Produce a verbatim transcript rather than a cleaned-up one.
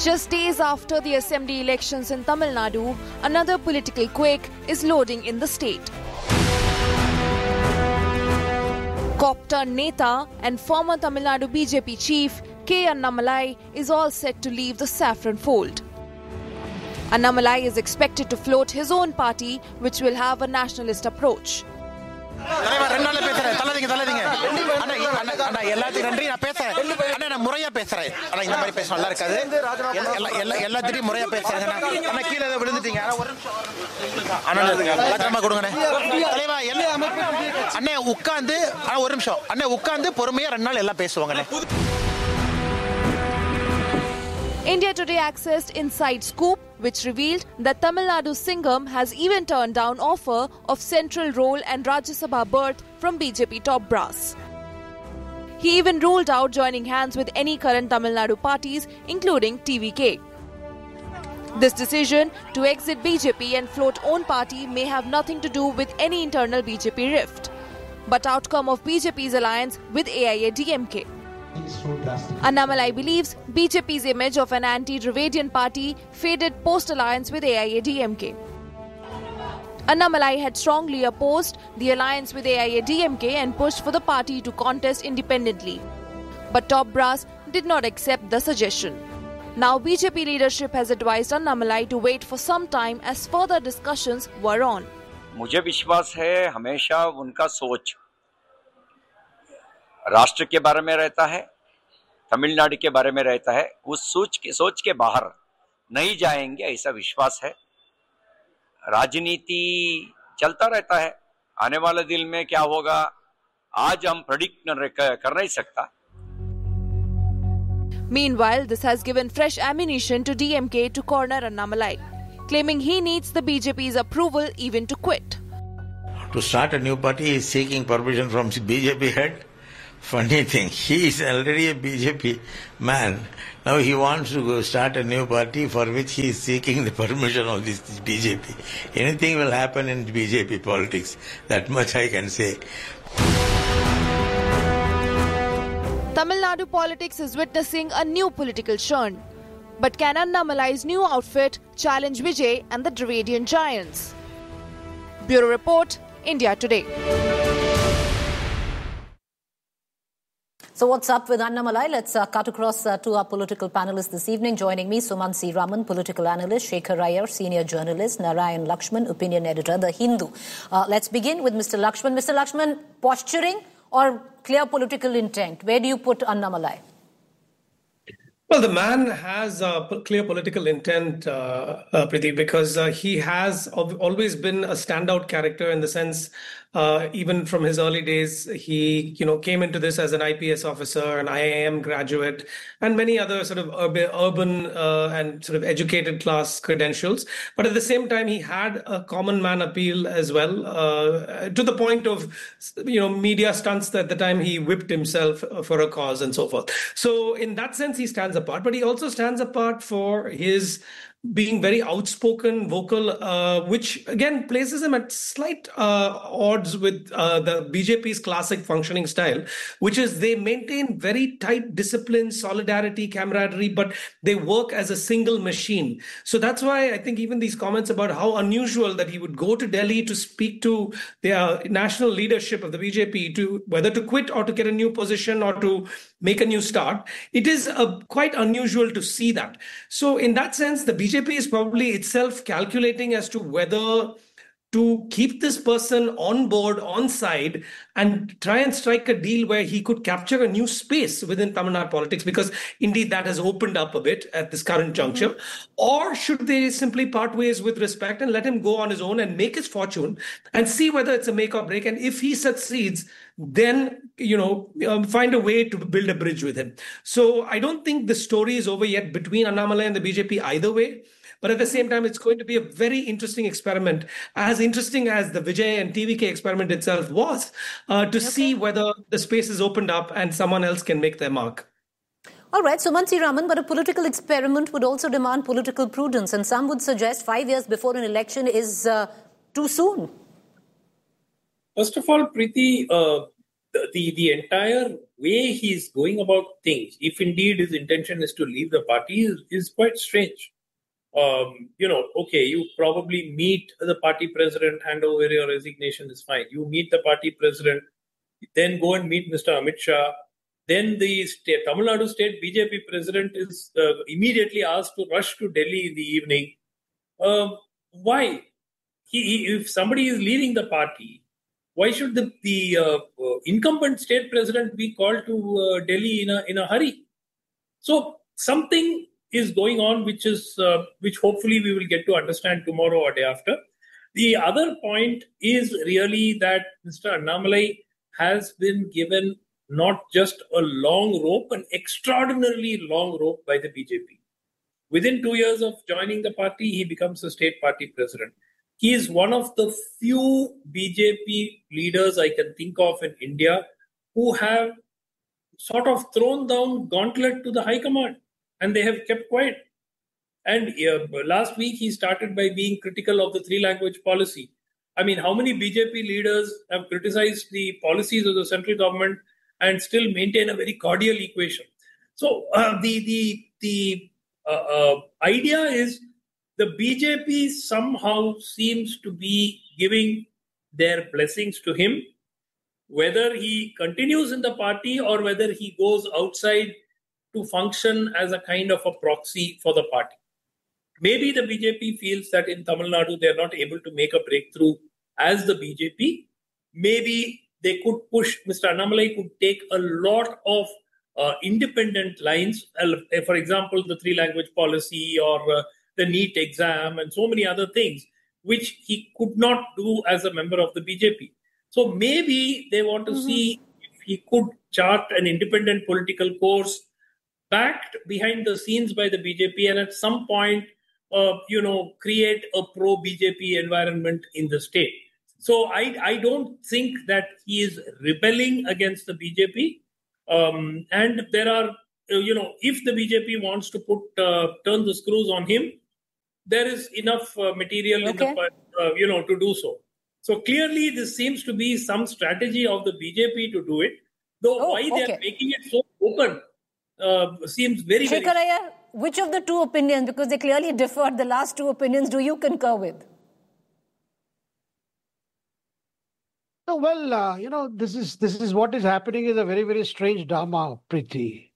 Just days after the assembly elections in Tamil Nadu, another political quake is loading in the state. Cop-turned-Neta and former Tamil Nadu B J P chief K. Annamalai is all set to leave the saffron fold. Annamalai is expected to float his own party, which will have a nationalist approach. India Today accessed Inside Scoop, which revealed that Tamil Nadu Singam has even turned down offer of central role and Rajya Sabha berth from B J P top brass. He even ruled out joining hands with any current Tamil Nadu parties, including T V K. This decision to exit B J P and float own party may have nothing to do with any internal B J P rift, but outcome of B J P's alliance with A I A D M K. Annamalai believes B J P's image of an anti-Dravidian party faded post-alliance with A I A D M K. Annamalai had strongly opposed the alliance with A I A D M K and pushed for the party to contest independently. But top brass did not accept the suggestion. Now B J P leadership has advised Annamalai to wait for some time as further discussions were on. मुझे विश्वास है हमेशा उनका सोच राष्ट्र के बारे में रहता है, तमिलनाडु के बारे में रहता है, उस सोच के सोच के बाहर नहीं जाएंगे ऐसा विश्वास है। राजनीति चलता रहता है, आने वाले दिन में क्या होगा आज हम प्रेडिक्ट कर नहीं सकता। Meanwhile, this has given fresh ammunition to D M K to corner Annamalai, claiming he needs the B J P's approval even to quit. To start a new party, he is seeking permission from B J P head. Funny thing, he is already a B J P man. Now he wants to go start a new party for which he is seeking the permission of this B J P. Anything will happen in B J P politics. That much I can say. Tamil Nadu politics is witnessing a new political churn. But can Annamalai's new outfit challenge Vijay and the Dravidian giants? Bureau Report, India Today. So what's up with Annamalai? Let's uh, cut across uh, to our political panelists this evening. Joining me, Sumant C. Raman, political analyst, Shekhar Iyer, senior journalist, Narayan Lakshman, opinion editor, The Hindu. Uh, let's begin with Mister Lakshman. Mister Lakshman, posturing or clear political intent? Where do you put Annamalai? Well, the man has a clear political intent, uh, uh, Preeti, because uh, he has always been a standout character in the sense, uh, even from his early days, he, you know, came into this as an I P S officer, an I I M graduate, and many other sort of urban, urban uh, and sort of educated class credentials. But at the same time, he had a common man appeal as well, uh, to the point of, you know, media stunts that at the time he whipped himself for a cause and so forth. So in that sense, he stands apart, but he also stands apart for his being very outspoken, vocal, uh, which again places him at slight uh, odds with uh, the B J P's classic functioning style, which is they maintain very tight discipline, solidarity, camaraderie, but they work as a single machine. So that's why I think even these comments about how unusual that he would go to Delhi to speak to the uh, national leadership of the B J P to whether to quit or to get a new position or to make a new start, it is uh, quite unusual to see that. So in that sense, the B J P is probably itself calculating as to whether to keep this person on board, on side, and try and strike a deal where he could capture a new space within Tamil Nadu politics, because indeed that has opened up a bit at this current juncture. Mm-hmm. Or should they simply part ways with respect and let him go on his own and make his fortune and see whether it's a make or break? And if he succeeds, then, you know, um, find a way to build a bridge with him. So I don't think the story is over yet between Annamalai and the B J P either way. But at the same time, it's going to be a very interesting experiment, as interesting as the Vijay and T V K experiment itself was, uh, to okay. see whether the space is opened up and someone else can make their mark. All right, Sumant C. Raman, but a political experiment would also demand political prudence, and some would suggest five years before an election is uh, too soon. First of all, Preeti, uh, the, the entire way he's going about things, if indeed his intention is to leave the party, is, is quite strange. Um, you know, okay, you probably meet the party president, hand over your resignation is fine. You meet the party president, then go and meet Mister Amit Shah. Then the state, Tamil Nadu state B J P president is uh, immediately asked to rush to Delhi in the evening. Um, why? He, he, if somebody is leaving the party, why should the, the uh, uh, incumbent state president be called to uh, Delhi in a in a hurry? So something is going on, which is uh, which hopefully we will get to understand tomorrow or day after. The other point is really that Mister Annamalai has been given not just a long rope, an extraordinarily long rope by the B J P. Within two years of joining the party, he becomes a state party president. He is one of the few B J P leaders I can think of in India who have sort of thrown down gauntlet to the high command, and they have kept quiet. And uh, last week, he started by being critical of the three-language policy. I mean, how many B J P leaders have criticized the policies of the central government and still maintain a very cordial equation? So uh, the the the uh, uh, idea is the B J P somehow seems to be giving their blessings to him, whether he continues in the party or whether he goes outside to function as a kind of a proxy for the party. Maybe the B J P feels that in Tamil Nadu they are not able to make a breakthrough as the B J P. Maybe they could push, Mister Annamalai could take a lot of uh, independent lines, uh, for example, the three-language policy or uh, the NEET exam and so many other things, which he could not do as a member of the B J P. So maybe they want to mm-hmm. see if he could chart an independent political course backed behind the scenes by the B J P and at some point, uh, you know, create a pro-B J P environment in the state. So I, I don't think that he is rebelling against the B J P. Um, and there are, uh, you know, if the B J P wants to put uh, turn the screws on him, there is enough uh, material okay. in the, uh, you know, to do so. So clearly, this seems to be some strategy of the B J P to do it. Though oh, why okay. they are making it so open uh, seems very, Shekhar very... Iyer, which of the two opinions, because they clearly differed, the last two opinions, do you concur with? No, well, uh, you know, this is this is what is happening is a very, very strange drama, Preeti.